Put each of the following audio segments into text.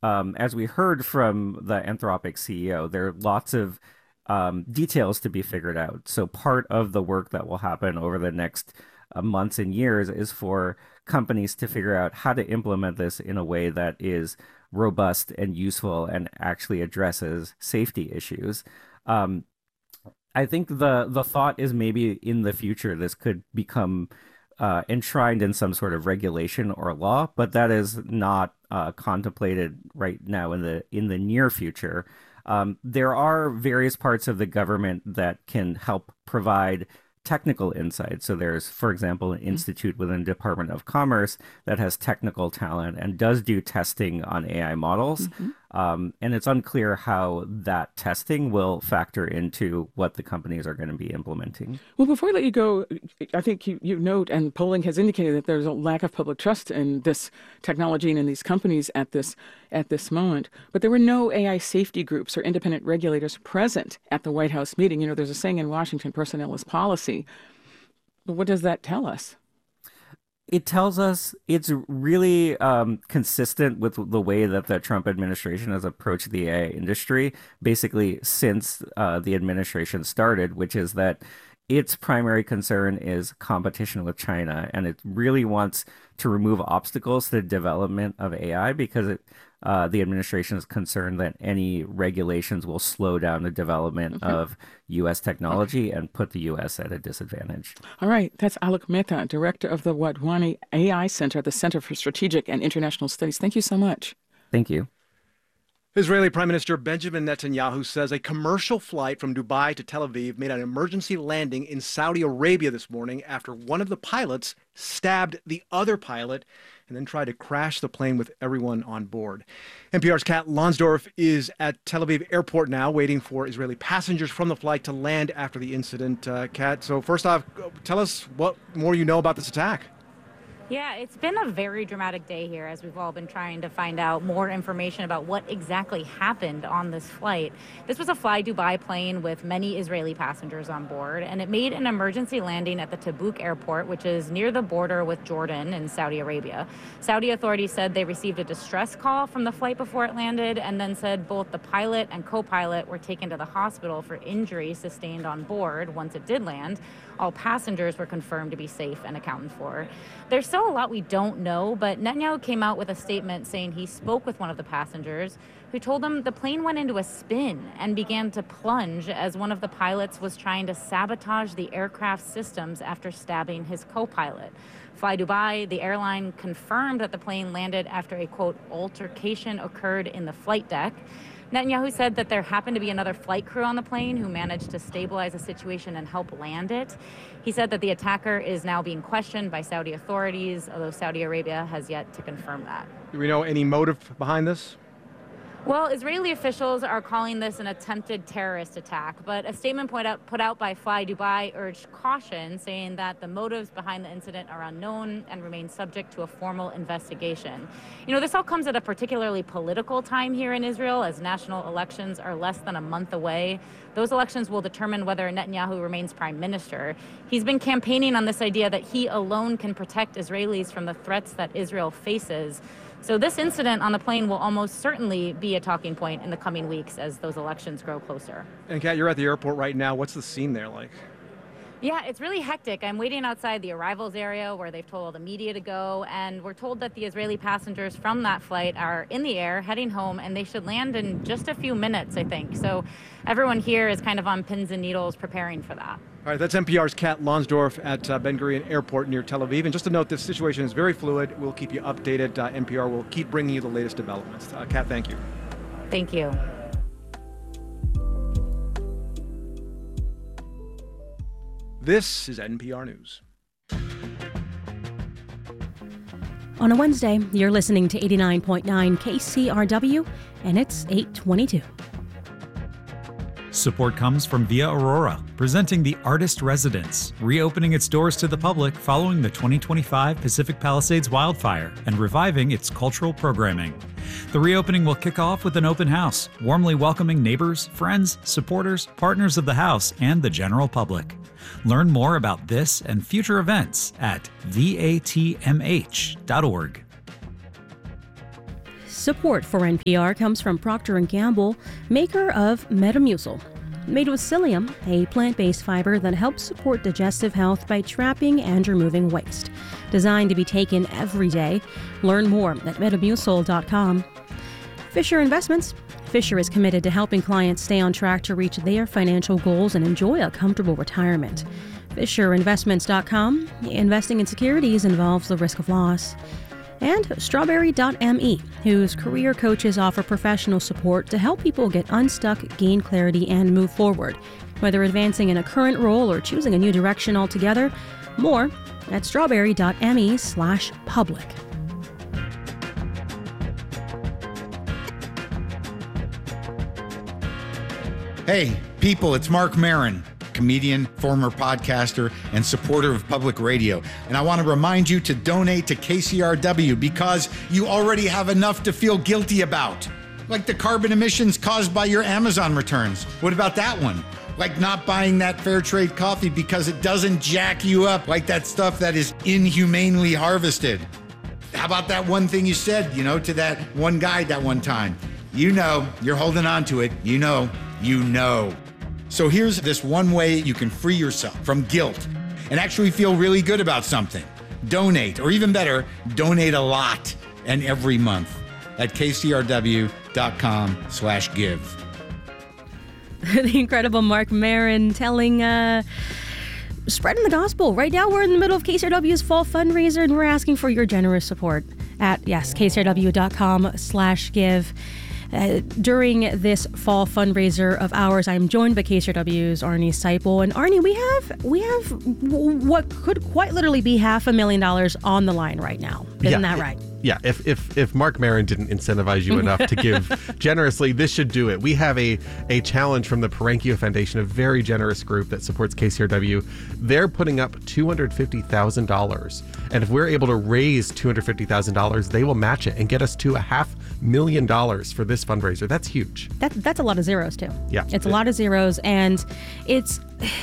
as we heard from the Anthropic CEO, there are lots of details to be figured out. So part of the work that will happen over the next months and years is for companies to figure out how to implement this in a way that is robust and useful and actually addresses safety issues. Um, I think the thought is maybe in the future this could become enshrined in some sort of regulation or law, but that is not contemplated right now in the near future. There are various parts of the government that can help provide technical insight. So there's, for example, an institute within the Department of Commerce that has technical talent and does do testing on AI models. Mm-hmm. And it's unclear how that testing will factor into what the companies are going to be implementing. Well, before I let you go, I think you note, and polling has indicated that there's a lack of public trust in this technology and in these companies at this moment. But there were no AI safety groups or independent regulators present at the White House meeting. You know, there's a saying in Washington, personnel is policy. But what does that tell us? It tells us it's really consistent with the way that the Trump administration has approached the AI industry, basically since the administration started, which is that its primary concern is competition with China, and it really wants to remove obstacles to the development of AI because the administration is concerned that any regulations will slow down the development of U.S. technology and put the U.S. at a disadvantage. All right, that's Alok Mehta, director of the Wadhwani AI Center, the Center for Strategic and International Studies. Thank you so much. Thank you. Israeli Prime Minister Benjamin Netanyahu says a commercial flight from Dubai to Tel Aviv made an emergency landing in Saudi Arabia this morning after one of the pilots stabbed the other pilot and then tried to crash the plane with everyone on board. NPR's Kat Lonsdorf is at Tel Aviv airport now, waiting for Israeli passengers from the flight to land after the incident. Kat, so first off, tell us what more you know about this attack. Yeah, it's been a very dramatic day here as we've all been trying to find out more information about what exactly happened on this flight. This was a Fly Dubai plane with many Israeli passengers on board, and it made an emergency landing at the Tabuk airport, which is near the border with Jordan and Saudi Arabia. Saudi authorities said they received a distress call from the flight before it landed, and then said both the pilot and co-pilot were taken to the hospital for injuries sustained on board once it did land. All passengers were confirmed to be safe and accounted for. There's still a lot we don't know, but Netanyahu came out with a statement saying he spoke with one of the passengers who told him the plane went into a spin and began to plunge as one of the pilots was trying to sabotage the aircraft systems after stabbing his co-pilot. Fly Dubai, the airline, confirmed that the plane landed after a, quote, altercation occurred in the flight deck. Netanyahu said that there happened to be another flight crew on the plane who managed to stabilize the situation and help land it. He said that the attacker is now being questioned by Saudi authorities, although Saudi Arabia has yet to confirm that. Do we know any motive behind this? Well, Israeli officials are calling this an attempted terrorist attack, but a statement put out by Fly Dubai urged caution, saying that the motives behind the incident are unknown and remain subject to a formal investigation. You know, this all comes at a particularly political time here in Israel, as national elections are less than a month away. Those elections will determine whether Netanyahu remains prime minister. He's been campaigning on this idea that he alone can protect Israelis from the threats that Israel faces. So this incident on the plane will almost certainly be a talking point in the coming weeks as those elections grow closer. And Kat, you're at the airport right now. What's the scene there like? Yeah, it's really hectic. I'm waiting outside the arrivals area where they've told all the media to go, and we're told that the Israeli passengers from that flight are in the air, heading home, and they should land in just a few minutes, I think. So everyone here is kind of on pins and needles preparing for that. All right, that's NPR's Kat Lonsdorf at Ben Gurion Airport near Tel Aviv. And just to note, this situation is very fluid. We'll keep you updated. NPR will keep bringing you the latest developments. Kat, thank you. Thank you. This is NPR News. On a Wednesday, you're listening to 89.9 KCRW, and it's 8:22. Support comes from Via Aurora, presenting the Artist Residence, reopening its doors to the public following the 2025 Pacific Palisades wildfire and reviving its cultural programming. The reopening will kick off with an open house, warmly welcoming neighbors, friends, supporters, partners of the house, and the general public. Learn more about this and future events at vatmh.org. Support for NPR comes from Procter & Gamble, maker of Metamucil. Made with psyllium, a plant-based fiber that helps support digestive health by trapping and removing waste. Designed to be taken every day. Learn more at metamucil.com. Fisher Investments. Fisher is committed to helping clients stay on track to reach their financial goals and enjoy a comfortable retirement. FisherInvestments.com. Investing in securities involves the risk of loss. And Strawberry.me, whose career coaches offer professional support to help people get unstuck, gain clarity, and move forward. Whether advancing in a current role or choosing a new direction altogether, more at strawberry.me/public. Hey, people, it's Mark Maron, comedian, former podcaster, and supporter of public radio. And I want to remind you to donate to KCRW because you already have enough to feel guilty about. Like the carbon emissions caused by your Amazon returns. What about that one? Like not buying that fair trade coffee because it doesn't jack you up like that stuff that is inhumanely harvested. How about that one thing you said, to that one guy that one time? You're holding on to it. You know. So here's this one way you can free yourself from guilt and actually feel really good about something. Donate, or even better, donate a lot and every month at kcrw.com/give. The incredible Mark Maron telling, spreading the gospel. Right now we're in the middle of KCRW's fall fundraiser and we're asking for your generous support at, kcrw.com/give. During this fall fundraiser of ours, I'm joined by KCRW's Arnie Seipel. And Arnie, we have what could quite literally be $500,000 on the line right now. Isn't that right? Yeah, if Mark Maron didn't incentivize you enough to give generously, this should do it. We have a challenge from the Parankio Foundation, a very generous group that supports KCRW. They're putting up $250,000. And if we're able to raise $250,000, they will match it and get us to $500,000 for this fundraiser. That's huge. That's a lot of zeros too. Yeah. It's a lot of zeros, and this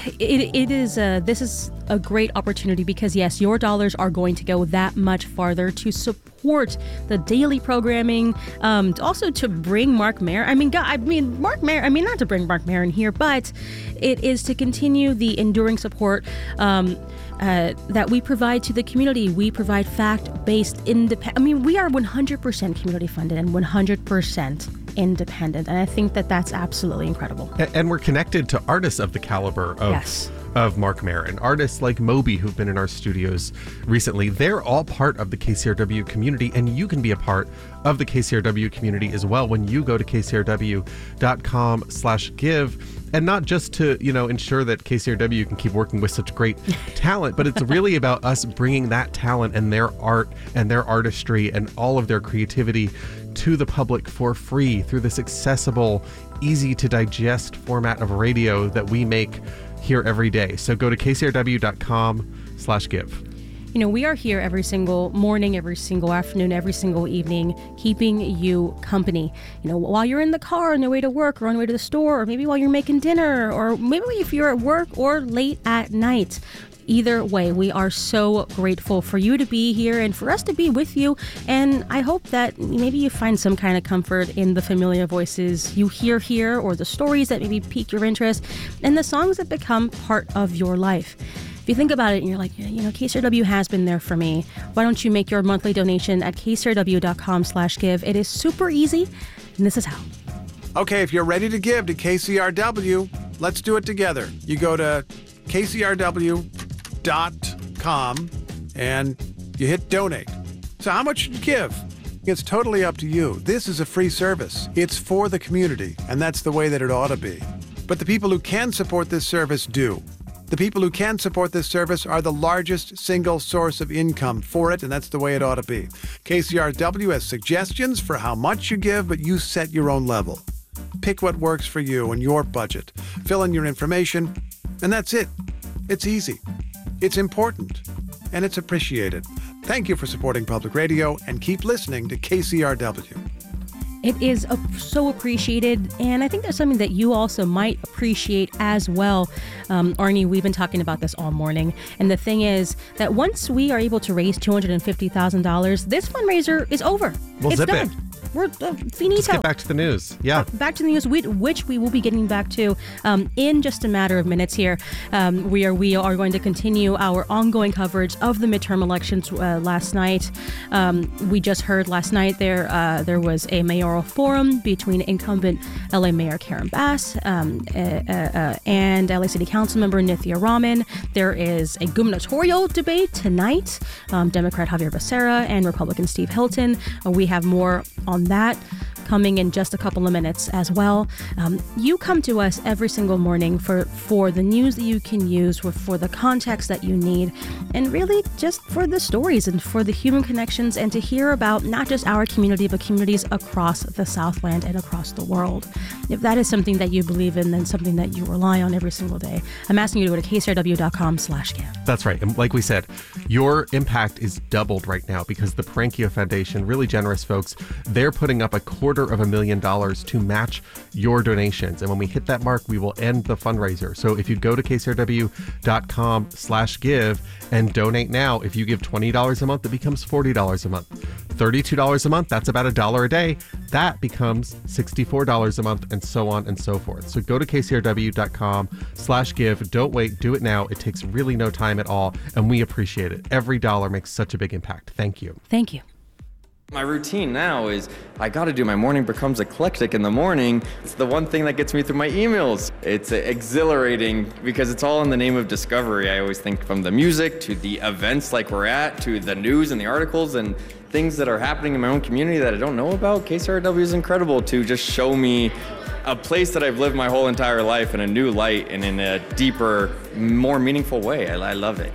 is a great opportunity because yes, your dollars are going to go that much farther to support the daily programming, also to bring Mark Maron. Mark Maron. Not to bring Mark Maron here, but it is to continue the enduring support that we provide to the community. We provide fact-based, independent. We are 100% community funded and 100% independent, and I think that that's absolutely incredible. And we're connected to artists of the caliber of Mark Maron. Artists like Moby, who've been in our studios recently, they're all part of the KCRW community, and you can be a part of the KCRW community as well when you go to kcrw.com/give. And not just to, ensure that KCRW can keep working with such great talent, but it's really about us bringing that talent and their art and their artistry and all of their creativity to the public for free through this accessible, easy to digest format of radio that we make here every day. So go to kcrw.com/give. We are here every single morning, every single afternoon, every single evening, keeping you company. While you're in the car on your way to work or on your way to the store, or maybe while you're making dinner, or maybe if you're at work or late at night. Either way, we are so grateful for you to be here and for us to be with you. And I hope that maybe you find some kind of comfort in the familiar voices you hear here, or the stories that maybe pique your interest, and the songs that become part of your life. If you think about it and you're like, KCRW has been there for me, why don't you make your monthly donation at kcrw.com/give? It is super easy, and this is how. Okay, if you're ready to give to KCRW, let's do it together. You go to kcrw.com and you hit donate. So how much should you give? It's totally up to you. This is a free service. It's for the community, and that's the way that it ought to be. But the people who can support this service do. The people who can support this service are the largest single source of income for it, and that's the way it ought to be. KCRW has suggestions for how much you give, but you set your own level. Pick what works for you and your budget. Fill in your information, and that's it. It's easy. It's important, and it's appreciated. Thank you for supporting public radio, and keep listening to KCRW. It is so appreciated, and I think there's something that you also might appreciate as well. Arnie, we've been talking about this all morning, and the thing is that once we are able to raise $250,000, this fundraiser is over. We'll it's zip done. it. we're finito. Let's get back to the news. Yeah. Back to the news, which we will be getting back to in just a matter of minutes here. We are going to continue our ongoing coverage of the midterm elections last night. We just heard last night there was a mayoral forum between incumbent LA Mayor Karen Bass and LA City Council member Nithya Raman. There is a gubernatorial debate tonight. Democrat Javier Becerra and Republican Steve Hilton. We have more on that coming in just a couple of minutes as well. You come to us every single morning for the news that you can use, for the context that you need, and really just for the stories and for the human connections, and to hear about not just our community, but communities across the Southland and across the world. If that is something that you believe in, then something that you rely on every single day, I'm asking you to go to kcrw.com/give. That's right. And like we said, your impact is doubled right now because the Parankio Foundation, really generous folks, they're putting up $250,000 to match your donations. And when we hit that mark, we will end the fundraiser. So if you go to kcrw.com/give and donate now, if you give $20 a month, it becomes $40 a month. $32 a month, that's about $1 a day. That becomes $64 a month, and so on and so forth. So go to kcrw.com/give. Don't wait, do it now. It takes really no time at all, and we appreciate it. Every dollar makes such a big impact. Thank you. Thank you. My routine now is I got to do my morning becomes eclectic in the morning. It's the one thing that gets me through my emails. It's exhilarating because it's all in the name of discovery. I always think from the music to the events like we're at to the news and the articles and things that are happening in my own community that I don't know about. KCRW is incredible to just show me a place that I've lived my whole entire life in a new light and in a deeper, more meaningful way. I love it.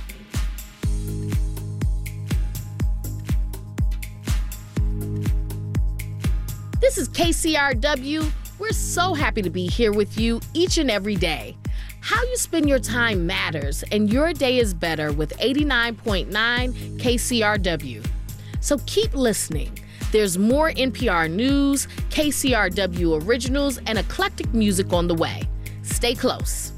This is KCRW. We're so happy to be here with you each and every day. How you spend your time matters, and your day is better with 89.9 KCRW. So keep listening. There's more NPR news, KCRW originals, and eclectic music on the way. Stay close.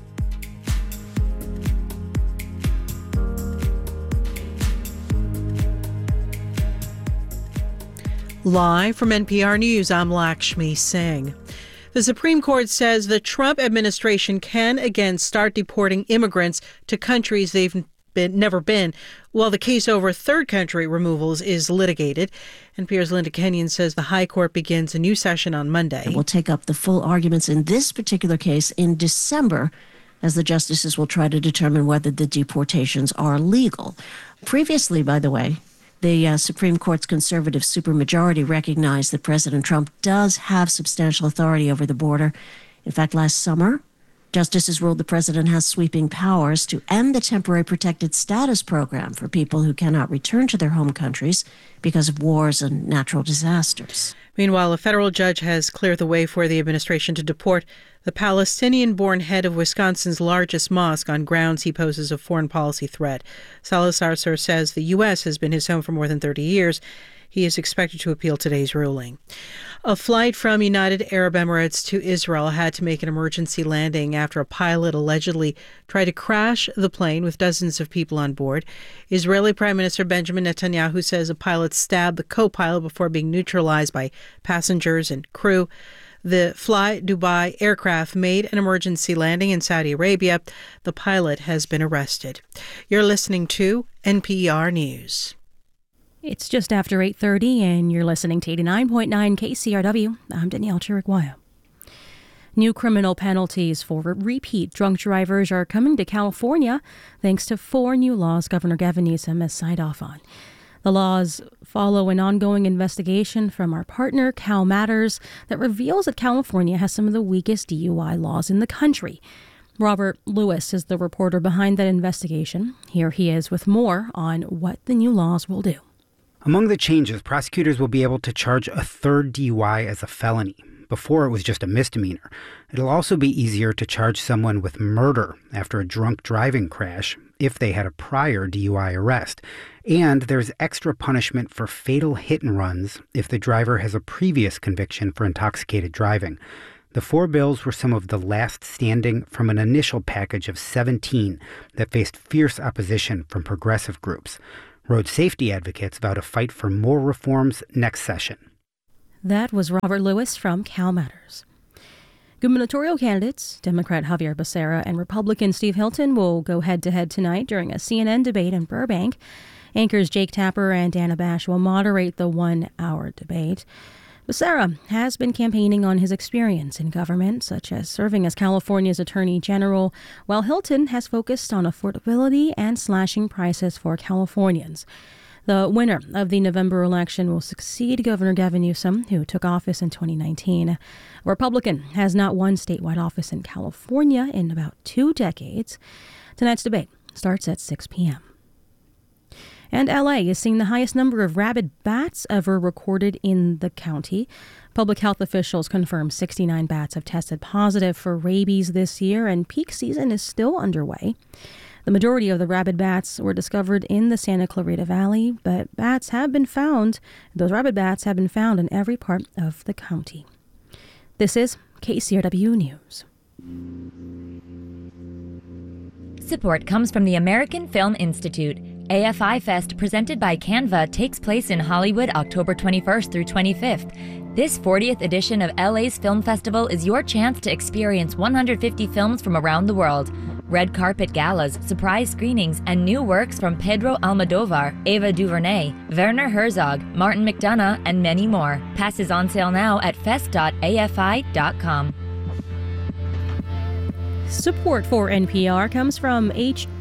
Live from NPR News, I'm Lakshmi Singh. The Supreme Court says the Trump administration can again start deporting immigrants to countries they've never been, while the case over third country removals is litigated. NPR's Linda Kenyon says the High Court begins a new session on Monday. We'll take up the full arguments in this particular case in December, as the justices will try to determine whether the deportations are legal. Previously, by the way, the Supreme Court's conservative supermajority recognized that President Trump does have substantial authority over the border. In fact, last summer, justices ruled the president has sweeping powers to end the temporary protected status program for people who cannot return to their home countries because of wars and natural disasters. Meanwhile, a federal judge has cleared the way for the administration to deport the Palestinian-born head of Wisconsin's largest mosque on grounds he poses a foreign policy threat. Salazar says the U.S. has been his home for more than 30 years. He is expected to appeal today's ruling. A flight from United Arab Emirates to Israel had to make an emergency landing after a pilot allegedly tried to crash the plane with dozens of people on board. Israeli Prime Minister Benjamin Netanyahu says a pilot stabbed the co-pilot before being neutralized by passengers and crew. The Fly Dubai aircraft made an emergency landing in Saudi Arabia. The pilot has been arrested. You're listening to NPR News. It's just after 8:30, and you're listening to 89.9 KCRW. I'm Danielle Chiriguayo. New criminal penalties for repeat drunk drivers are coming to California thanks to 4 new laws Governor Gavin Newsom has signed off on. The laws follow an ongoing investigation from our partner, Cal Matters, that reveals that California has some of the weakest DUI laws in the country. Robert Lewis is the reporter behind that investigation. Here he is with more on what the new laws will do. Among the changes, prosecutors will be able to charge a third DUI as a felony. Before, it was just a misdemeanor. It'll also be easier to charge someone with murder after a drunk driving crash if they had a prior DUI arrest. And there's extra punishment for fatal hit and runs if the driver has a previous conviction for intoxicated driving. The 4 bills were some of the last standing from an initial package of 17 that faced fierce opposition from progressive groups. Road safety advocates vow to fight for more reforms next session. That was Robert Lewis from Cal Matters. Gubernatorial candidates, Democrat Javier Becerra and Republican Steve Hilton, will go head-to-head tonight during a CNN debate in Burbank. Anchors Jake Tapper and Dana Bash will moderate the one-hour debate. Becerra has been campaigning on his experience in government, such as serving as California's Attorney General, while Hilton has focused on affordability and slashing prices for Californians. The winner of the November election will succeed Governor Gavin Newsom, who took office in 2019. A Republican has not won statewide office in California in about 2 decades. Tonight's debate starts at 6 p.m. And LA is seeing the highest number of rabid bats ever recorded in the county. Public health officials confirm 69 bats have tested positive for rabies this year, and peak season is still underway. The majority of the rabid bats were discovered in the Santa Clarita Valley, but those rabid bats have been found in every part of the county. This is KCRW News. Support comes from the American Film Institute. AFI Fest, presented by Canva, takes place in Hollywood October 21st through 25th. This 40th edition of LA's Film Festival is your chance to experience 150 films from around the world. Red carpet galas, surprise screenings, and new works from Pedro Almodovar, Ava DuVernay, Werner Herzog, Martin McDonagh, and many more. Passes on sale now at fest.afi.com. Support for NPR comes from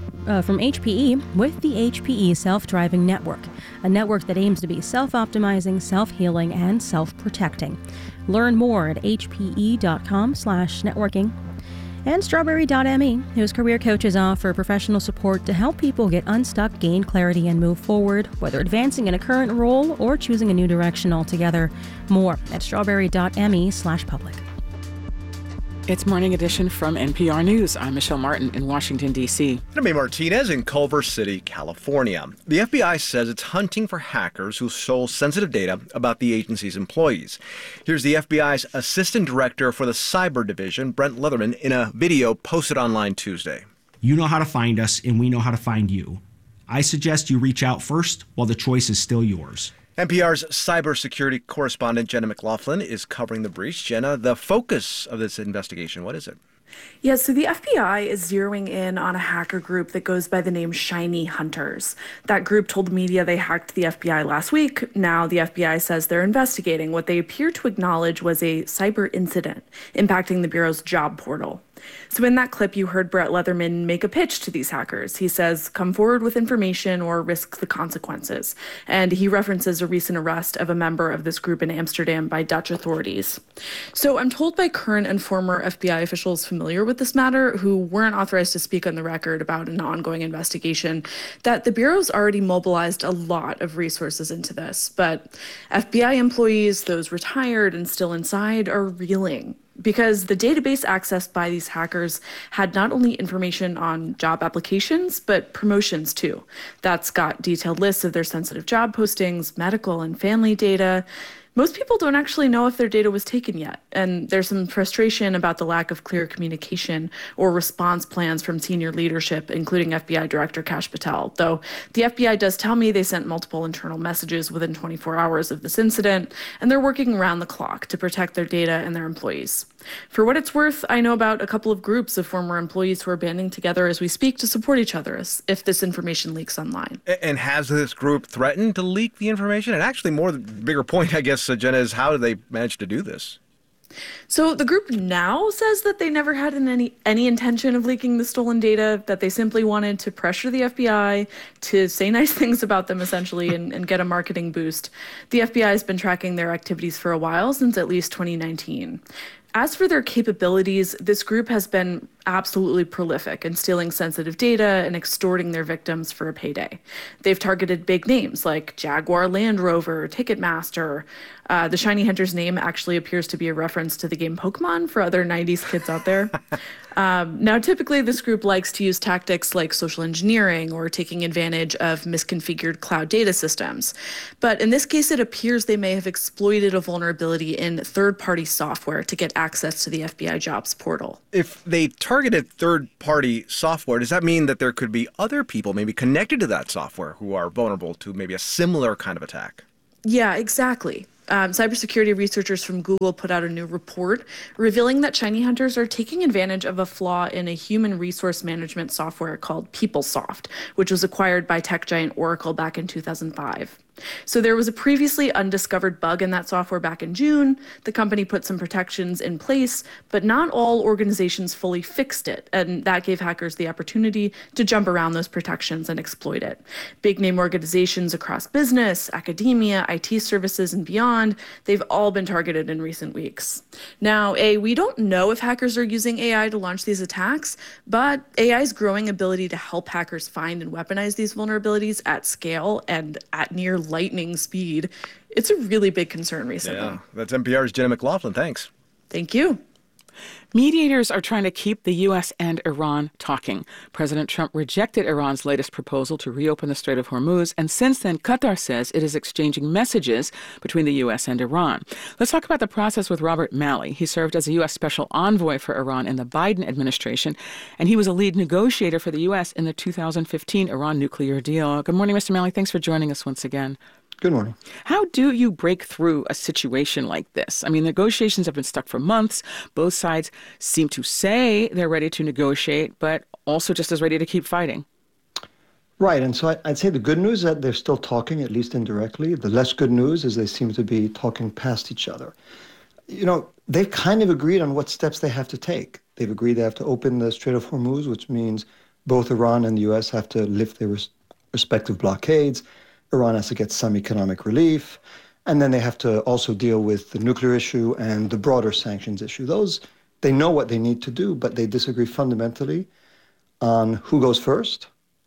HPE with the HPE Self-Driving Network, a network that aims to be self-optimizing, self-healing, and self-protecting. Learn more at hpe.com/networking. And Strawberry.me, whose career coaches offer professional support to help people get unstuck, gain clarity, and move forward, whether advancing in a current role or choosing a new direction altogether. More at strawberry.me/public. It's Morning Edition from NPR News. I'm Michelle Martin in Washington, D.C. I'm Amy Martinez in Culver City, California. The FBI says it's hunting for hackers who stole sensitive data about the agency's employees. Here's the FBI's Assistant Director for the Cyber Division, Brent Leatherman, in a video posted online Tuesday. You know how to find us, and we know how to find you. I suggest you reach out first while the choice is still yours. NPR's cybersecurity correspondent Jenna McLaughlin is covering the breach. Jenna, the focus of this investigation, what is it? Yeah, so the FBI is zeroing in on a hacker group that goes by the name Shiny Hunters. That group told the media they hacked the FBI last week. Now the FBI says they're investigating what they appear to acknowledge was a cyber incident impacting the Bureau's job portal. So in that clip, you heard Brett Leatherman make a pitch to these hackers. He says, come forward with information or risk the consequences. And he references a recent arrest of a member of this group in Amsterdam by Dutch authorities. So I'm told by current and former FBI officials familiar with this matter, who weren't authorized to speak on the record about an ongoing investigation, that the Bureau's already mobilized a lot of resources into this. But FBI employees, those retired and still inside, are reeling, because the database accessed by these hackers had not only information on job applications, but promotions too. That's got detailed lists of their sensitive job postings, medical and family data. Most people don't actually know if their data was taken yet, and there's some frustration about the lack of clear communication or response plans from senior leadership, including FBI Director Kash Patel, though the FBI does tell me they sent multiple internal messages within 24 hours of this incident, and they're working around the clock to protect their data and their employees. For what it's worth, I know about a couple of groups of former employees who are banding together as we speak to support each other if this information leaks online. And has this group threatened to leak the information? And actually, the bigger point, I guess, Jenna, is how did they manage to do this? So the group now says that they never had any intention of leaking the stolen data, that they simply wanted to pressure the FBI to say nice things about them, essentially, and get a marketing boost. The FBI has been tracking their activities for a while, since at least 2019. As for their capabilities, this group has been absolutely prolific in stealing sensitive data and extorting their victims for a payday. They've targeted big names like Jaguar Land Rover, Ticketmaster. The Shiny Hunters name actually appears to be a reference to the game Pokemon for other 90s kids out there. Now, typically, this group likes to use tactics like social engineering or taking advantage of misconfigured cloud data systems. But in this case, it appears they may have exploited a vulnerability in third-party software to get access to the FBI jobs portal. If they targeted third-party software, does that mean that there could be other people maybe connected to that software who are vulnerable to maybe a similar kind of attack? Yeah, exactly. Cybersecurity researchers from Google put out a new report revealing that shiny hunters are taking advantage of a flaw in a human resource management software called PeopleSoft, which was acquired by tech giant Oracle back in 2005. So there was a previously undiscovered bug in that software back in June. The company put some protections in place, but not all organizations fully fixed it, and that gave hackers the opportunity to jump around those protections and exploit it. Big name organizations across business, academia, IT services, and beyond, they've all been targeted in recent weeks. Now, we don't know if hackers are using AI to launch these attacks, but AI's growing ability to help hackers find and weaponize these vulnerabilities at scale and at near lightning speed, it's a really big concern recently. Yeah, that's NPR's Jenna McLaughlin. Thanks. Thank you. Mediators are trying to keep the U.S. and Iran talking. President Trump rejected Iran's latest proposal to reopen the Strait of Hormuz, and since then, Qatar says it is exchanging messages between the U.S. and Iran. Let's talk about the process with Robert Malley. He served as a U.S. Special Envoy for Iran in the Biden administration, and he was a lead negotiator for the U.S. in the 2015 Iran nuclear deal. Good morning, Mr. Malley. Thanks for joining us once again. Good morning. How do you break through a situation like this? I mean, negotiations have been stuck for months. Both sides seem to say they're ready to negotiate, but also just as ready to keep fighting. Right. And so I'd say the good news is that they're still talking, at least indirectly. The less good news is they seem to be talking past each other. You know, they've kind of agreed on what steps they have to take. They've agreed they have to open the Strait of Hormuz, which means both Iran and the U.S. have to lift their respective blockades. Iran has to get some economic relief, and then they have to also deal with the nuclear issue and the broader sanctions issue. Those, they know what they need to do, but they disagree fundamentally on who goes first.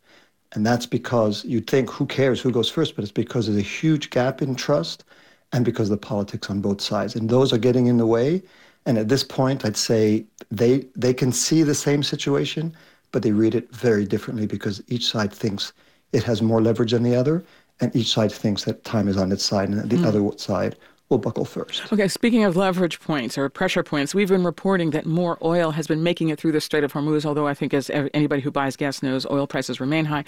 And that's because you'd think, who cares who goes first? But it's because there's a huge gap in trust and because of the politics on both sides. And those are getting in the way. And at this point, I'd say they can see the same situation, but they read it very differently because each side thinks it has more leverage than the other. And each side thinks that time is on its side and that the other side will buckle first. Okay, speaking of leverage points or pressure points, we've been reporting that more oil has been making it through the Strait of Hormuz, although I think as anybody who buys gas knows, oil prices remain high.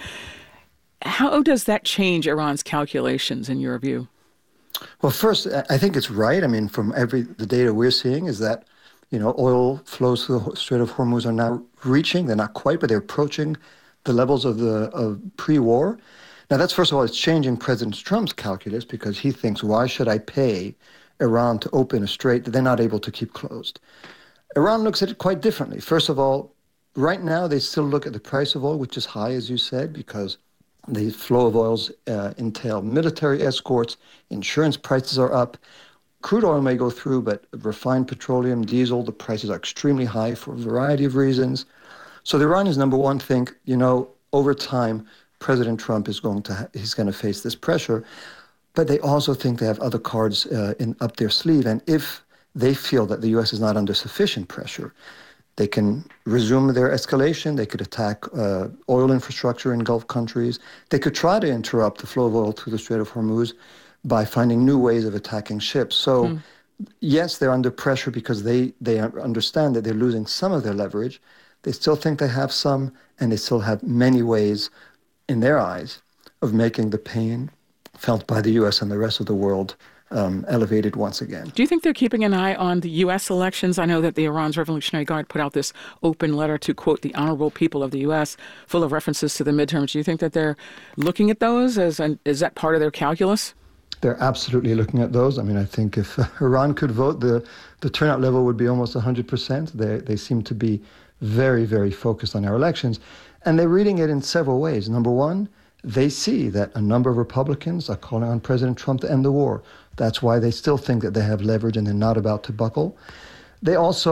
How does that change Iran's calculations in your view? Well, first, I think it's right. I mean, from the data we're seeing is that, you know, oil flows through the Strait of Hormuz are now reaching, they're not quite, but they're approaching the levels of pre-war. Now, that's, first of all, it's changing President Trump's calculus because he thinks, why should I pay Iran to open a strait that they're not able to keep closed? Iran looks at it quite differently. First of all, right now, they still look at the price of oil, which is high, as you said, because the flow of oils entail military escorts, insurance prices are up. Crude oil may go through, but refined petroleum, diesel, the prices are extremely high for a variety of reasons. So the Iranians, number one, think, you know, over time, President Trump is going to face this pressure, but they also think they have other cards up their sleeve. And if they feel that the U.S. is not under sufficient pressure, they can resume their escalation. They could attack oil infrastructure in Gulf countries. They could try to interrupt the flow of oil through the Strait of Hormuz by finding new ways of attacking ships. So, yes, they're under pressure because they understand that they're losing some of their leverage. They still think they have some, and they still have many ways in their eyes, of making the pain felt by the U.S. and the rest of the world elevated once again. Do you think they're keeping an eye on the U.S. elections? I know that the Iran's Revolutionary Guard put out this open letter to, quote, the honorable people of the U.S., full of references to the midterms. Do you think that they're looking at those? Is that part of their calculus? They're absolutely looking at those. I mean, I think if Iran could vote, the turnout level would be almost 100%. They seem to be very, very focused on our elections. And they're reading it in several ways. Number one, they see that a number of Republicans are calling on President Trump to end the war. That's why they still think that they have leverage and they're not about to buckle. They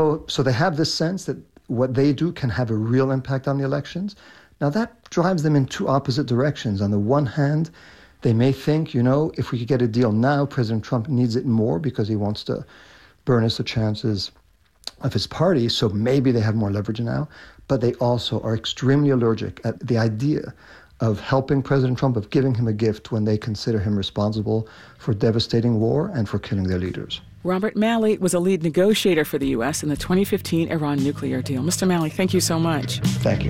have this sense that what they do can have a real impact on the elections. Now, that drives them in two opposite directions. On the one hand, they may think, you know, if we could get a deal now, President Trump needs it more because he wants to burnish the chances of his party, so maybe they have more leverage now. But they also are extremely allergic at the idea of helping President Trump, of giving him a gift when they consider him responsible for devastating war and for killing their leaders. Robert Malley was a lead negotiator for the U.S. in the 2015 Iran nuclear deal. Mr. Malley, thank you so much. Thank you.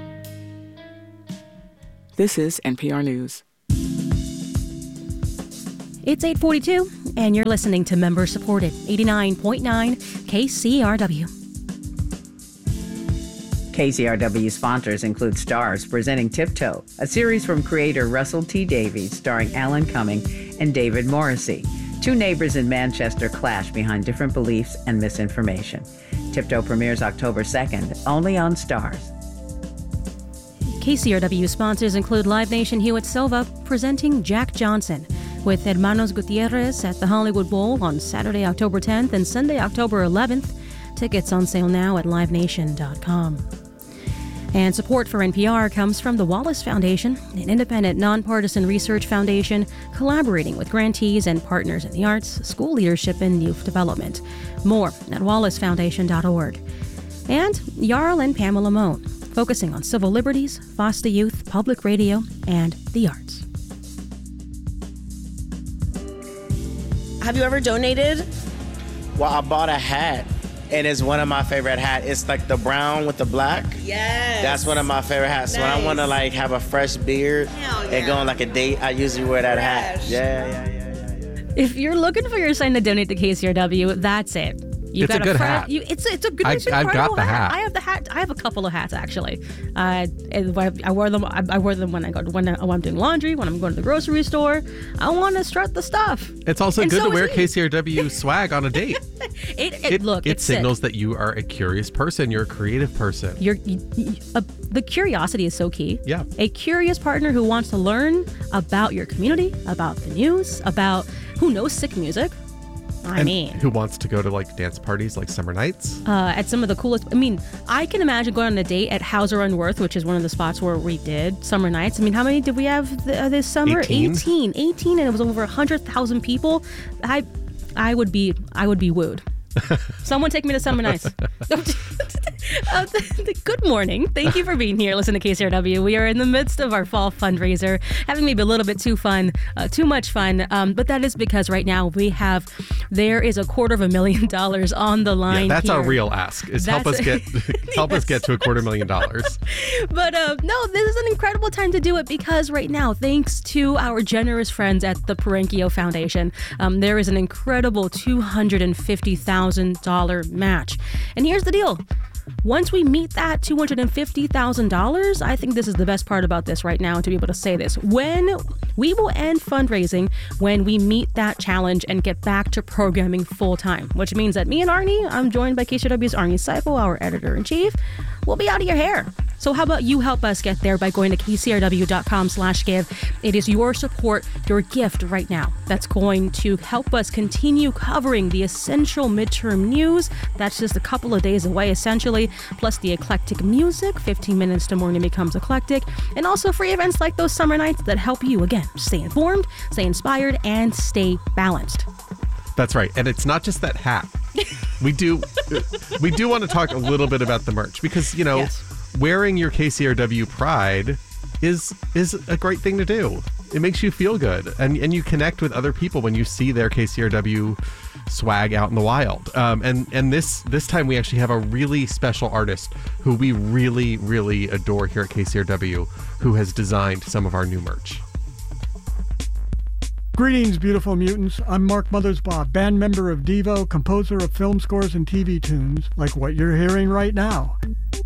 This is NPR News. It's 8:42, and you're listening to member-supported 89.9 KCRW. KCRW sponsors include Stars presenting Tiptoe, a series from creator Russell T. Davies starring Alan Cumming and David Morrissey. Two neighbors in Manchester clash behind different beliefs and misinformation. Tiptoe premieres October 2nd, only on Stars. KCRW sponsors include Live Nation Hewitt Silva presenting Jack Johnson with Hermanos Gutierrez at the Hollywood Bowl on Saturday, October 10th and Sunday, October 11th. Tickets on sale now at livenation.com. And support for NPR comes from the Wallace Foundation, an independent, nonpartisan research foundation collaborating with grantees and partners in the arts, school leadership, and youth development. More at wallacefoundation.org. And Jarl and Pamela Mohn, focusing on civil liberties, FOSTA youth, public radio, and the arts. Have you ever donated? Well, I bought a hat. And it's one of my favorite hats. It's like the brown with the black. Yes. That's one of my favorite hats. Nice. When I want to like have a fresh beard and go on like a date, I usually wear that hat. Yeah. If you're looking for your sign to donate to KCRW, that's it. It's a good hat. It's a good. I've got the hat. I have the hat. I have a couple of hats actually. I wear them. I wear them when I'm doing laundry, when I'm going to the grocery store. I want to strut the stuff. It's also good to wear KCRW swag on a date. It signals that you are a curious person. You're a creative person. The curiosity is so key. Yeah. A curious partner who wants to learn about your community, about the news, about who knows sick music. Who wants to go to like dance parties like summer nights? At some of the coolest. I mean, I can imagine going on a date at Hauser on Worth, which is one of the spots where we did summer nights. I mean, how many did we have this summer? 18, and it was over 100,000 people. I would be wooed. Someone take me to summer nights. Good morning. Thank you for being here. Listen to KCRW. We are in the midst of our fall fundraiser, having maybe a little bit too much fun. But that is because right now there is $250,000 on the line. Yeah, that's here. our real ask. Is help us get to $250,000. But no, this is an incredible time to do it because right now, thanks to our generous friends at the Perenchio Foundation, there is an incredible $250,000 match. And here's the deal. Once we meet that $250,000, I think this is the best part about this right now, to be able to say this. When we will end fundraising, when we meet that challenge and get back to programming full time, which means that me and Arnie, I'm joined by KCRW's Arnie Seipel, our editor-in-chief, we'll be out of your hair. So how about you help us get there by going to kcrw.com/give. It is your support, your gift right now that's going to help us continue covering the essential midterm news. That's just a couple of days away, essentially, plus the eclectic music, 15 minutes to morning becomes eclectic, and also free events like those summer nights that help you, again, stay informed, stay inspired, and stay balanced. That's right. And it's not just that hat. We do want to talk a little bit about the merch because, wearing your KCRW pride is a great thing to do. It makes you feel good and you connect with other people when you see their KCRW swag out in the wild. And this time we actually have a really special artist who we really, really adore here at KCRW who has designed some of our new merch. Greetings, beautiful mutants. I'm Mark Mothersbaugh, band member of Devo, composer of film scores and TV tunes, like what you're hearing right now.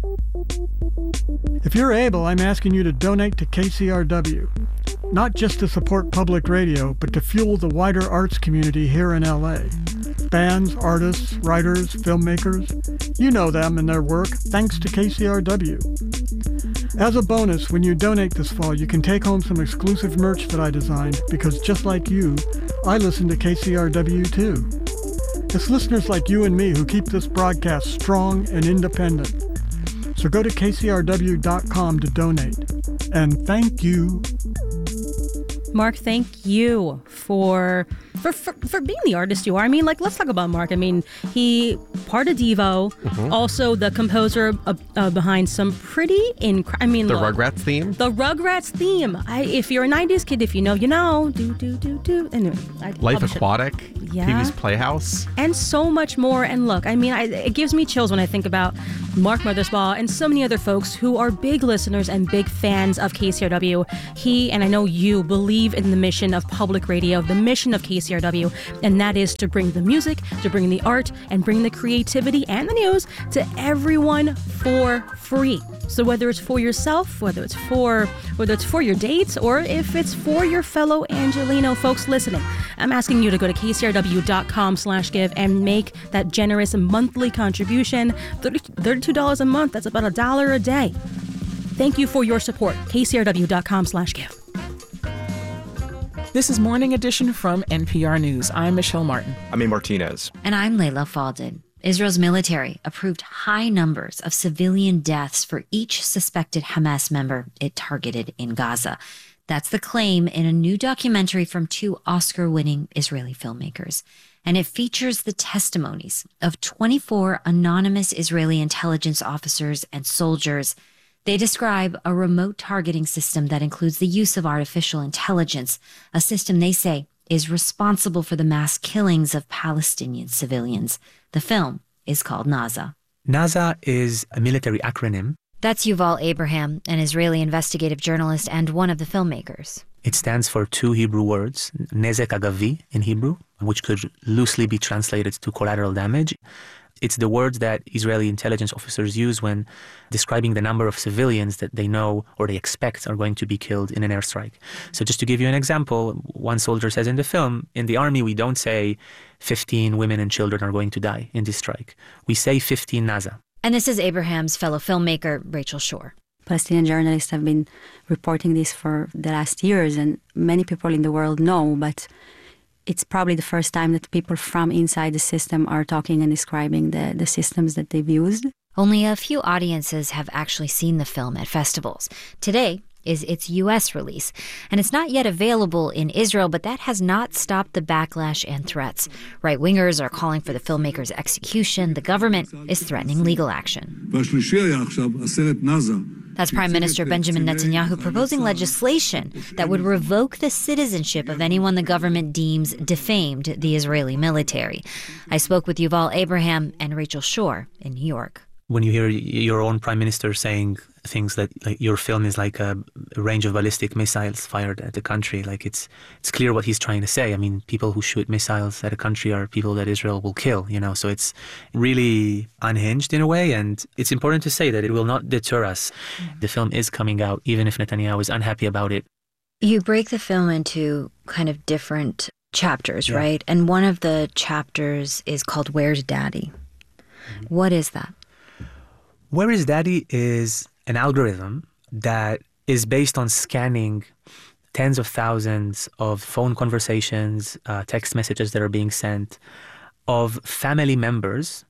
If you're able, I'm asking you to donate to KCRW, not just to support public radio, but to fuel the wider arts community here in LA. Bands, artists, writers, filmmakers, you know them and their work, thanks to KCRW. As a bonus, when you donate this fall, you can take home some exclusive merch that I designed, because just like you, I listen to KCRW too. It's listeners like you and me who keep this broadcast strong and independent. So go to kcrw.com to donate. And thank you. Mark, thank you for being the artist you are. I mean, let's talk about Mark. I mean, he part of Devo, also the composer behind some pretty Rugrats theme. The Rugrats theme. If you're a '90s kid, if you know, you know. Do. Anyway, Life Aquatic. Yeah. Pee-wee's Playhouse. And so much more. And look, I mean, it gives me chills when I think about Mark Mothersbaugh and so many other folks who are big listeners and big fans of KCRW. He, and I know you, believe believe in the mission of public radio, the mission of KCRW, and that is to bring the music, to bring the art, and bring the creativity and the news to everyone for free. So whether it's for yourself, whether it's for your dates, or if it's for your fellow Angelino folks listening, I'm asking you to go to kcrw.com/give and make that generous monthly contribution. $32 a month, that's about $1 a day. Thank you for your support. kcrw.com/give. This is Morning Edition from NPR News. I'm Michelle Martin. I'm A. Martinez. And I'm Layla Faldin. Israel's military approved high numbers of civilian deaths for each suspected Hamas member it targeted in Gaza. That's the claim in a new documentary from 2 Oscar-winning Israeli filmmakers. And it features the testimonies of 24 anonymous Israeli intelligence officers and soldiers. They describe a remote targeting system that includes the use of artificial intelligence, a system they say is responsible for the mass killings of Palestinian civilians. The film is called Naza. Naza is a military acronym. That's Yuval Abraham, an Israeli investigative journalist and one of the filmmakers. It stands for 2 Hebrew words, nezek agavi in Hebrew, which could loosely be translated to collateral damage. It's the words that Israeli intelligence officers use when describing the number of civilians that they know or they expect are going to be killed in an airstrike. So just to give you an example, one soldier says in the film, in the army we don't say 15 women and children are going to die in this strike. We say 15 Naza. And this is Abraham's fellow filmmaker, Rachel Shore. Palestinian journalists have been reporting this for the last years, and many people in the world know, but it's probably the first time that people from inside the system are talking and describing the systems that they've used. Only a few audiences have actually seen the film at festivals. Today is its U.S. release, and it's not yet available in Israel, but that has not stopped the backlash and threats. Right-wingers are calling for the filmmaker's execution. The government is threatening legal action. That's Prime Minister Benjamin Netanyahu proposing legislation that would revoke the citizenship of anyone the government deems defamed the Israeli military. I spoke with Yuval Abraham and Rachel Shore in New York. When you hear your own prime minister saying things that like your film is like a range of ballistic missiles fired at the country, like it's clear what he's trying to say. I mean, people who shoot missiles at a country are people that Israel will kill, so it's really unhinged in a way, and it's important to say that it will not deter us. The film is coming out, even if Netanyahu is unhappy about it. You break the film into kind of different chapters, right? And one of the chapters is called Where's Daddy? What is that? Where is Daddy is an algorithm that is based on scanning tens of thousands of phone conversations, text messages that are being sent, of family members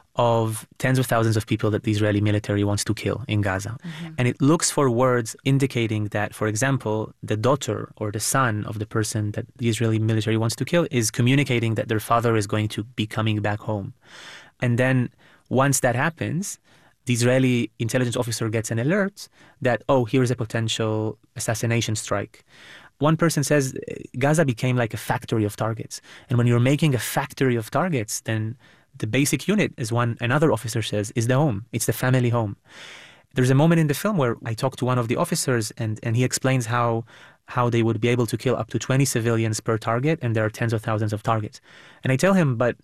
of tens of thousands of people that the Israeli military wants to kill in Gaza. And it looks for words indicating that, for example, the daughter or the son of the person that the Israeli military wants to kill is communicating that their father is going to be coming back home. And then once that happens, the Israeli intelligence officer gets an alert that, here's a potential assassination strike. One person says Gaza became like a factory of targets. And when you're making a factory of targets, then the basic unit, as another officer says, is the home. It's the family home. There's a moment in the film where I talk to one of the officers and he explains how they would be able to kill up to 20 civilians per target, and there are tens of thousands of targets. And I tell him, but,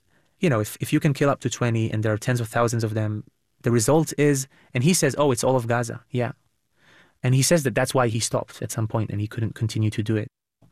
if you can kill up to 20 and there are tens of thousands of them, the result is, and he says, it's all of Gaza. Yeah. And he says that's why he stopped at some point and he couldn't continue to do it.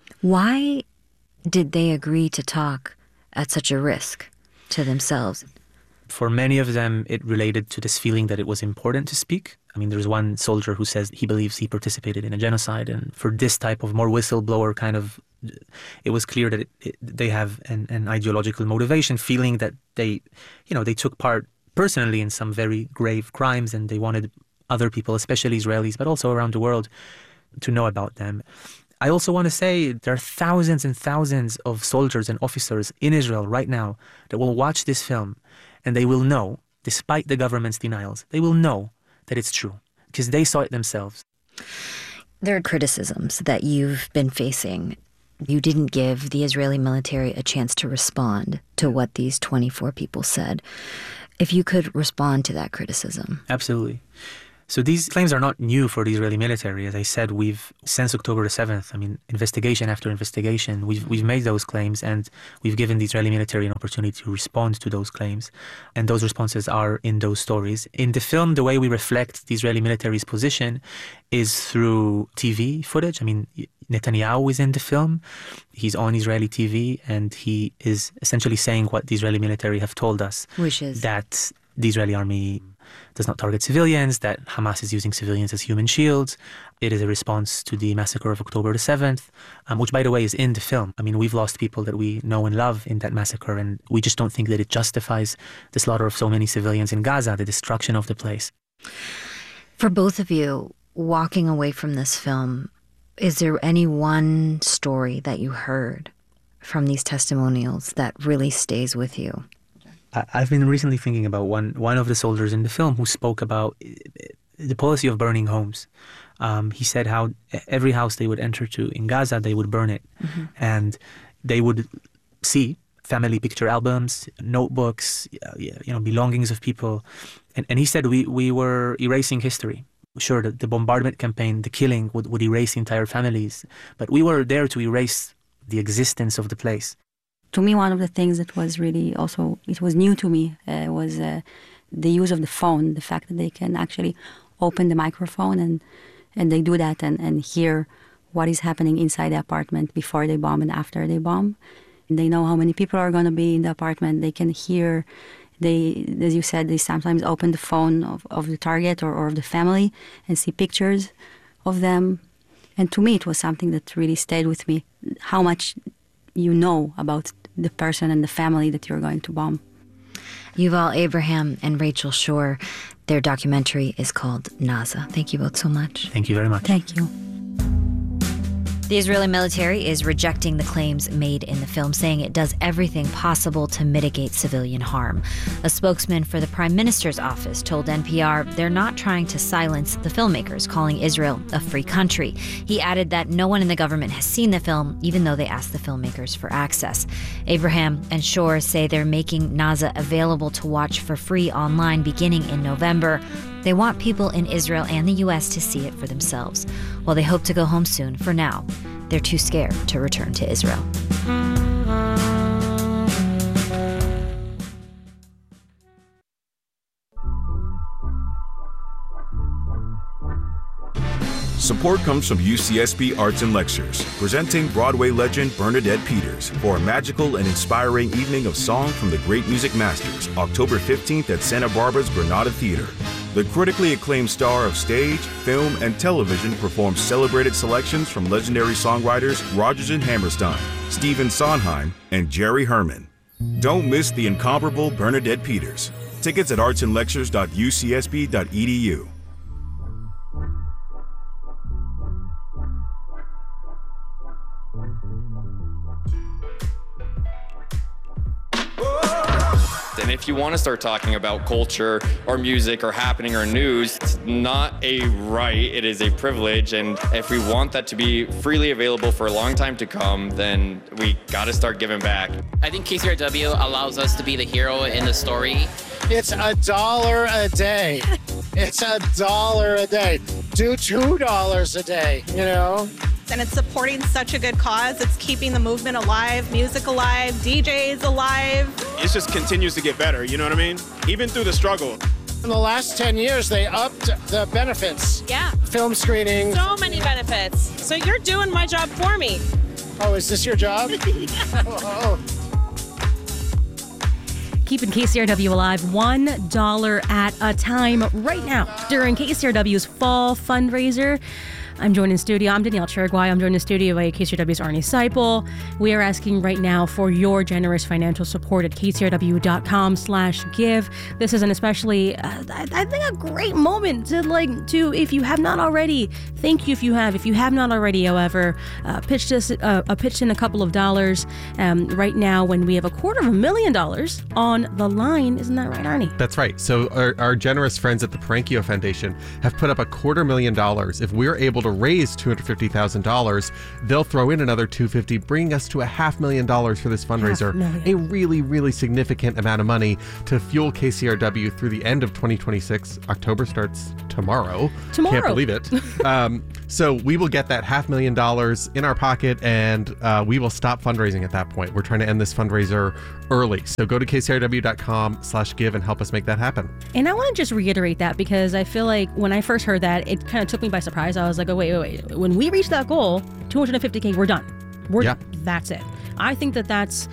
Why did they agree to talk at such a risk to themselves? For many of them, it related to this feeling that it was important to speak. I mean, there's one soldier who says he believes he participated in a genocide. And for this type of more whistleblower kind of, it was clear that they have an ideological motivation, feeling that they took part personally in some very grave crimes, and they wanted other people, especially Israelis, but also around the world, to know about them. I also want to say there are thousands and thousands of soldiers and officers in Israel right now that will watch this film, and they will know, despite the government's denials, they will know that it's true, because they saw it themselves. There are criticisms that you've been facing. You didn't give the Israeli military a chance to respond to what these 24 people said. If you could respond to that criticism. Absolutely. So these claims are not new for the Israeli military. As I said, since October the 7th, investigation after investigation, we've made those claims, and we've given the Israeli military an opportunity to respond to those claims. And those responses are in those stories. In the film, the way we reflect the Israeli military's position is through TV footage. Netanyahu is in the film. He's on Israeli TV, and he is essentially saying what the Israeli military have told us. Which is? That the Israeli army does not target civilians, that Hamas is using civilians as human shields. It is a response to the massacre of October the 7th, which, by the way, is in the film. We've lost people that we know and love in that massacre, and we just don't think that it justifies the slaughter of so many civilians in Gaza, the destruction of the place. For both of you, walking away from this film, is there any one story that you heard from these testimonials that really stays with you? I've been recently thinking about one of the soldiers in the film who spoke about the policy of burning homes. He said how every house they would enter to in Gaza, they would burn it. Mm-hmm. And they would see family picture albums, notebooks, belongings of people. And he said we were erasing history. Sure, the bombardment campaign, the killing would erase entire families. But we were there to erase the existence of the place. To me, one of the things that was really also, it was new to me, was the use of the phone, the fact that they can actually open the microphone and they do that and hear what is happening inside the apartment before they bomb and after they bomb. And they know how many people are going to be in the apartment. They can hear, as you said, they sometimes open the phone of the target or of the family and see pictures of them. And to me, it was something that really stayed with me, how much you know about the person and the family that you're going to bomb. Yuval Abraham and Rachel Shore, their documentary is called Naza. Thank you both so much. Thank you very much. Thank you. The Israeli military is rejecting the claims made in the film, saying it does everything possible to mitigate civilian harm. A spokesman for the Prime Minister's office told NPR they're not trying to silence the filmmakers, calling Israel a free country. He added that no one in the government has seen the film, even though they asked the filmmakers for access. Abraham and Shore say they're making Naza available to watch for free online beginning in November. They want people in Israel and the U.S. to see it for themselves. While they hope to go home soon, for now, they're too scared to return to Israel. Support comes from UCSB Arts and Lectures, presenting Broadway legend Bernadette Peters for a magical and inspiring evening of song from the great music masters, October 15th at Santa Barbara's Granada Theater. The critically acclaimed star of stage, film, and television performs celebrated selections from legendary songwriters Rodgers and Hammerstein, Stephen Sondheim, and Jerry Herman. Don't miss the incomparable Bernadette Peters. Tickets at artsandlectures.ucsb.edu. And if you want to start talking about culture or music or happening or news, it's not a right, it is a privilege. And if we want that to be freely available for a long time to come, then we got to start giving back. I think KCRW allows us to be the hero in the story. It's $1 a day. It's $1 a day. Do $2 a day, you know? And it's supporting such a good cause. It's keeping the movement alive, music alive, DJs alive. It just continues to get better, you know what I mean? Even through the struggle. In the last 10 years, they upped the benefits. Yeah. Film screenings. So many benefits. So you're doing my job for me. Oh, is this your job? Oh. Keeping KCRW alive $1 at a time right now during KCRW's fall fundraiser. I'm joined in studio. I'm Danielle Cherguay. I'm joined in studio by KCRW's Arnie Seipel. We are asking right now for your generous financial support at kcrw.com/give. This is an especially, I think, a great moment to if you have not already, thank you if you have. If you have not already, however, pitched in a couple of dollars right now when we have $250,000 on the line. Isn't that right, Arnie? That's right. So our generous friends at the Parankio Foundation have put up $250,000 if we're able to to raise $250,000, they'll throw in another $250,000, bringing us to $500,000 for this fundraiser. A really, really significant amount of money to fuel KCRW through the end of 2026. October starts tomorrow. Can't believe it. So we will get that $500,000 in our pocket, and we will stop fundraising at that point. We're trying to end this fundraiser early. So go to kcrw.com/give and help us make that happen. And I want to just reiterate that, because I feel like when I first heard that, it kind of took me by surprise. I was like, oh, wait. When we reach that goal, $250K, we're done. That's it. I think that's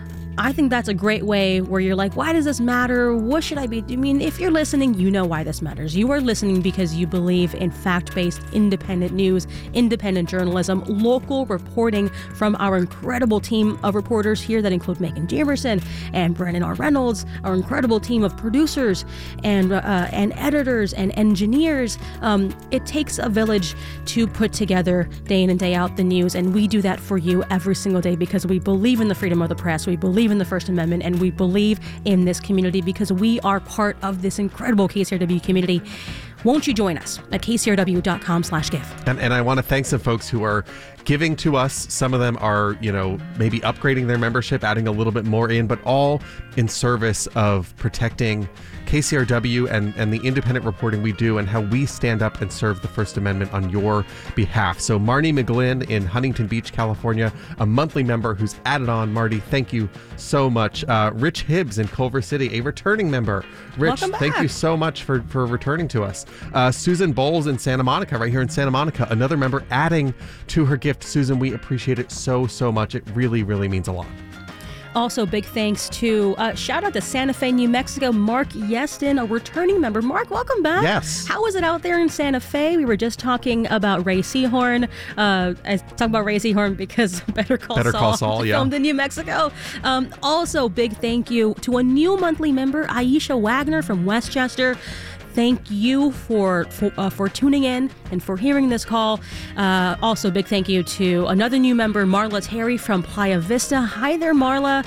a great way where you're like, why does this matter? What should I be? I mean, if you're listening, you know why this matters. You are listening because you believe in fact-based, independent news, independent journalism, local reporting from our incredible team of reporters here that include Megan Jamerson and Brennan R. Reynolds, our incredible team of producers and editors and engineers. It takes a village to put together day in and day out the news, and we do that for you every single day because we believe in the freedom of the press. We believe in the First Amendment, and we believe in this community because we are part of this incredible KCRW community. Won't you join us at kcrw.com/give? And I want to thank some folks who are giving to us. Some of them are, maybe upgrading their membership, adding a little bit more in, but all in service of protecting KCRW and the independent reporting we do and how we stand up and serve the First Amendment on your behalf. So Marnie McGlynn in Huntington Beach, California, a monthly member who's added on. Marty, thank you so much. Rich Hibbs in Culver City, a returning member. Rich, thank you so much for returning to us. Susan Bowles in Santa Monica, right here in Santa Monica, another member adding to her gift. Susan, we appreciate it so much. It really, really means a lot. Also, big thanks to, shout out to Santa Fe, New Mexico, Mark Yeston, a returning member. Mark, welcome back. Yes. How is it out there in Santa Fe? We were just talking about Ray Seahorn. I talk about Ray Seahorn because Better Call Saul filmed in New Mexico. Also, big thank you to a new monthly member, Aisha Wagner from Westchester. Thank you for tuning in and for hearing this call. Also, big thank you to another new member, Marla Terry from Playa Vista. Hi there, Marla.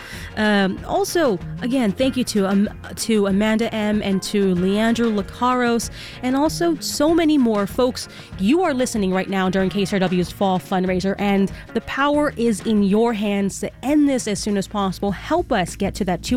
Also, again, thank you to Amanda M. and to Leandro Lacaros, and also so many more folks. You are listening right now during KCRW's fall fundraiser, and the power is in your hands to end this as soon as possible. Help us get to that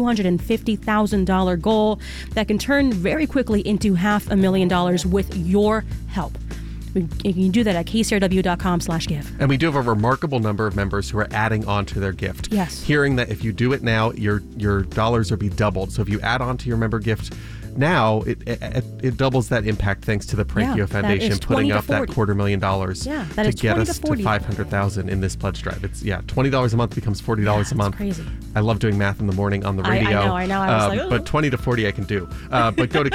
$250,000 goal that can turn very quickly into $500,000 with your help. You can do that at kcrw.com/give. And we do have a remarkable number of members who are adding on to their gift. Yes. Hearing that if you do it now, your dollars will be doubled. So if you add on to your member gift now, it doubles that impact thanks to the Parankio Foundation putting up that $250,000 to get us to $500,000 in this pledge drive. It's $20 a month becomes $40 a month. Crazy. I love doing math in the morning on the radio. I know. I was like, but 20 to 40 I can do. But go to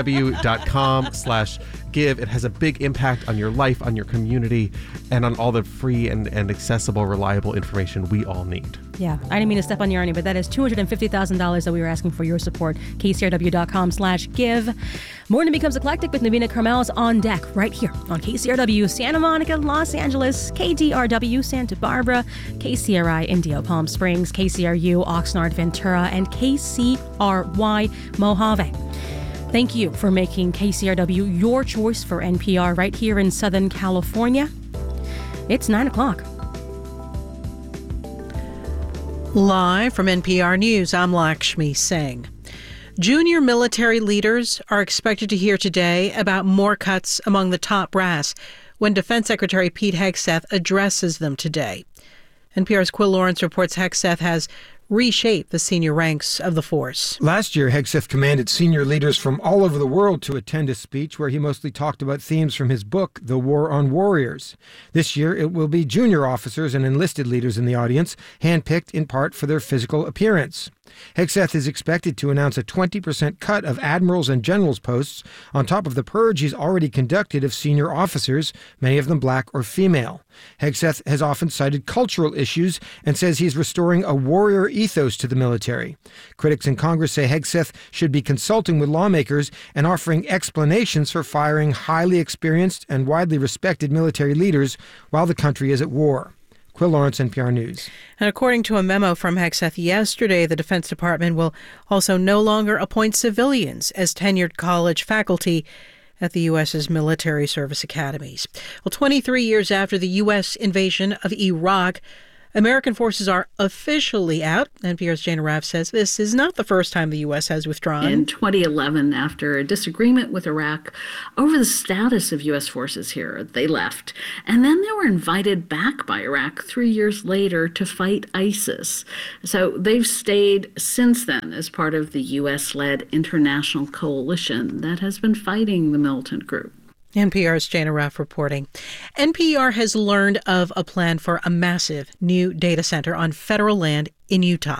kcrw.com/give. It has a big impact on your life, on your community, and on all the free and accessible, reliable information we all need. Yeah, I didn't mean to step on your Ernie, but that is $250,000 that we were asking for your support. kcrw.com/give. Morning Becomes Eclectic with Navina Carmel's on deck right here on KCRW Santa Monica, Los Angeles, KDRW Santa Barbara, KCRI Indio Palm Springs, KCRU Oxnard Ventura, and KCRY Mojave. Thank you for making KCRW your choice for NPR right here in Southern California. It's 9 o'clock. Live from NPR News, I'm Lakshmi Singh. Junior military leaders are expected to hear today about more cuts among the top brass when Defense Secretary Pete Hegseth addresses them today. NPR's Quill Lawrence reports Hegseth has reshaped the senior ranks of the force. Last year, Hegseth commanded senior leaders from all over the world to attend a speech where he mostly talked about themes from his book, The War on Warriors. This year, it will be junior officers and enlisted leaders in the audience, handpicked in part for their physical appearance. Hegseth is expected to announce a 20% cut of admirals and generals posts on top of the purge he's already conducted of senior officers, many of them black or female. Hegseth has often cited cultural issues and says he's restoring a warrior ethos to the military. Critics in Congress say Hegseth should be consulting with lawmakers and offering explanations for firing highly experienced and widely respected military leaders while the country is at war. Quill Lawrence, NPR News. And according to a memo from Hegseth yesterday, the Defense Department will also no longer appoint civilians as tenured college faculty at the U.S.'s military service academies. Well, 23 years after the U.S. invasion of Iraq, American forces are officially out. NPR's Jana Raff says this is not the first time the U.S. has withdrawn. In 2011, after a disagreement with Iraq over the status of U.S. forces here, they left. And then they were invited back by Iraq 3 years later to fight ISIS. So they've stayed since then as part of the U.S.-led international coalition that has been fighting the militant group. NPR's Jana Raff reporting. NPR has learned of a plan for a massive new data center on federal land in Utah.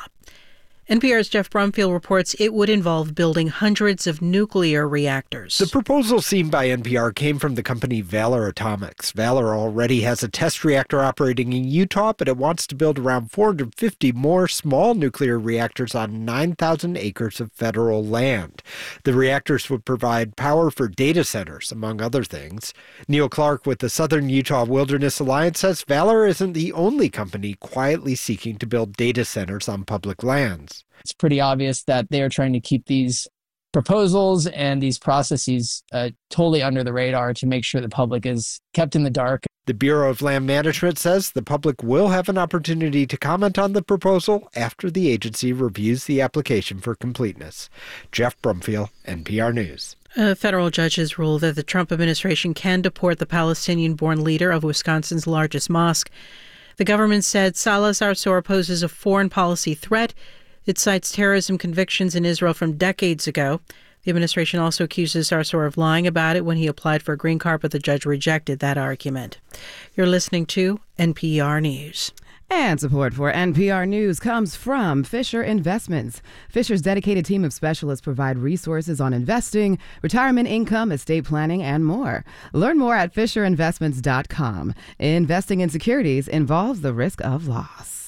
NPR's Jeff Brumfield reports it would involve building hundreds of nuclear reactors. The proposal seen by NPR came from the company Valor Atomics. Valor already has a test reactor operating in Utah, but it wants to build around 450 more small nuclear reactors on 9,000 acres of federal land. The reactors would provide power for data centers, among other things. Neil Clark with the Southern Utah Wilderness Alliance says Valor isn't the only company quietly seeking to build data centers on public lands. It's pretty obvious that they are trying to keep these proposals and these processes totally under the radar to make sure the public is kept in the dark. The Bureau of Land Management says the public will have an opportunity to comment on the proposal after the agency reviews the application for completeness. Jeff Brumfield, NPR News. A federal judge has ruled that the Trump administration can deport the Palestinian-born leader of Wisconsin's largest mosque. The government said Salah Sarsour poses a foreign policy threat. It cites terrorism convictions in Israel from decades ago. The administration also accuses Sarsour of lying about it when he applied for a green card, but the judge rejected that argument. You're listening to NPR News. And support for NPR News comes from Fisher Investments. Fisher's dedicated team of specialists provide resources on investing, retirement income, estate planning, and more. Learn more at FisherInvestments.com. Investing in securities involves the risk of loss.